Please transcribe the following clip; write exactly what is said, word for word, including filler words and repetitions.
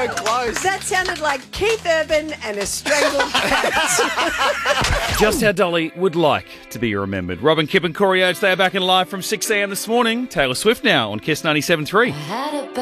so close. That sounded like Keith Urban and a strangled cat. Just how Dolly would like to be remembered. Robin, Kip and Corey Oates, they are back in live from six a.m. this morning. Taylor Swift now on Kiss ninety-seven point three.